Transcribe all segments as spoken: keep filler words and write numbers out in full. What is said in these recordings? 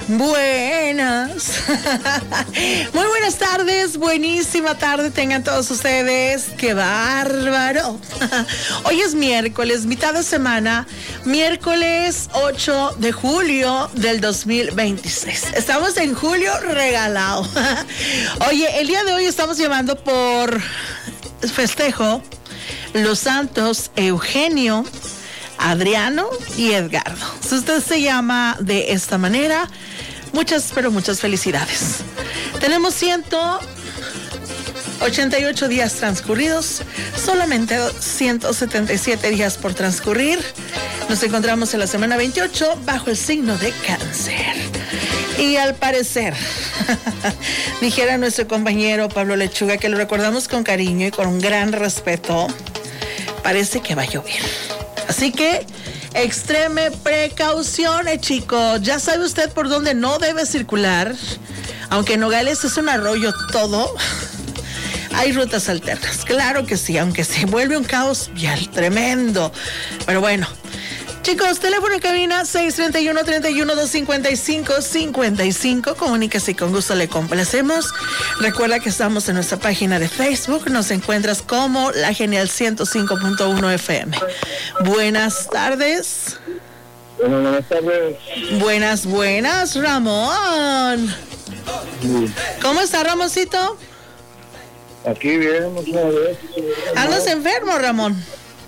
Buenas. Muy buenas tardes, buenísima tarde tengan todos ustedes. ¡Qué bárbaro! Hoy es miércoles, mitad de semana, miércoles ocho de julio del dos mil veintiséis. Estamos en julio regalado. Oye, el día de hoy estamos llevando por festejo los santos Eugenio, Adriano y Edgardo. Si usted se llama de esta manera, muchas, pero muchas felicidades. Tenemos ciento ochenta y ocho días transcurridos, solamente ciento setenta y siete días por transcurrir. Nos encontramos en la semana veintiocho bajo el signo de Cáncer. Y al parecer, dijera nuestro compañero Pablo Lechuga, que lo recordamos con cariño y con un gran respeto, parece que va a llover. Así que extreme precauciones, chicos. Ya sabe usted por dónde no debe circular. Aunque Nogales es un arroyo todo, hay rutas alternas. Claro que sí, aunque se vuelve un caos vial tremendo. Pero bueno, chicos, teléfono en cabina seis treinta y uno, treinta y uno, doscientos cincuenta y cinco, cincuenta y cinco. Comuníquese y con gusto le complacemos. Recuerda que estamos en nuestra página de Facebook. Nos encuentras como La Genial ciento cinco punto uno F M. Buenas tardes. Bueno, buenas tardes. Buenas, buenas, Ramón. Sí. ¿Cómo está, Ramoncito? Aquí bien, muchas veces. ¿Andas enfermo, Ramón?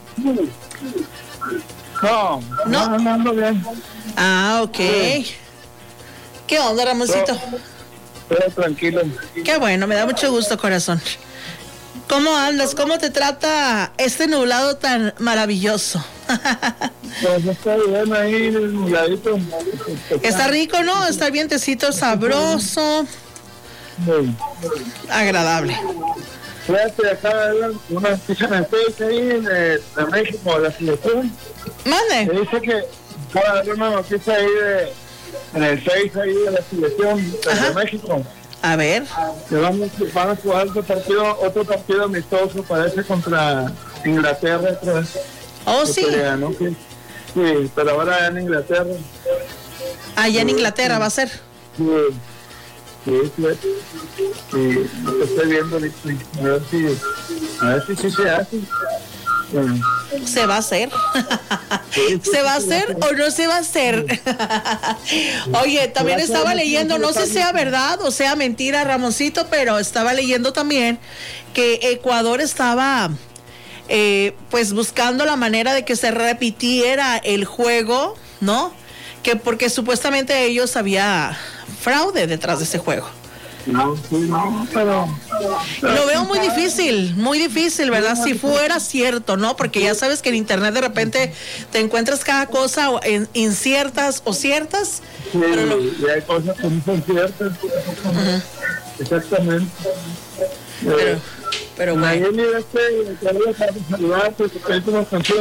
No, No. no, ando bien. Ah, ok. ¿Qué onda, Ramoncito? Todo tranquilo. Qué bueno, me da mucho gusto, corazón. ¿Cómo andas? ¿Cómo te trata este nublado tan maravilloso? Pues está bien ahí, nubladito. Está rico, ¿no? Está el vientecito sabroso, Sí. agradable. Fíjate, acá una noticia en el Face ahí de, de México, la selección. Me Mande. dice que va a haber una noticia ahí de, en el Face ahí de la selección de, Ajá. de México. A ver. Que van, van a jugar otro partido, otro partido amistoso, parece, contra Inglaterra otra vez. Oh, sí. Pelea, ¿no? Sí, sí, pero ahora en Inglaterra. Allá en Inglaterra va a ser. Sí, sí, sí, sí, lo que estoy viendo ahorita, a ver si, a ver si sí se hace. Bueno, ¿Se va a hacer? ¿Se va a hacer o no se va a hacer? Oye, también estaba leyendo, no sé si sea verdad o sea mentira, Ramoncito, pero estaba leyendo también que Ecuador estaba eh, pues buscando la manera de que se repitiera el juego, ¿no? Que porque supuestamente ellos había fraude detrás de ese juego. no, sí, no, pero... Lo veo muy difícil, muy difícil, ¿verdad? Si fuera cierto, ¿no? Porque ya sabes que en internet de repente te encuentras cada cosa en, inciertas o ciertas. Sí, Pero lo- y hay cosas que no son ciertas. Ujú. Exactamente. Pero, pero bueno. Nayeli, este, te voy a saludar, porque te hice una canción.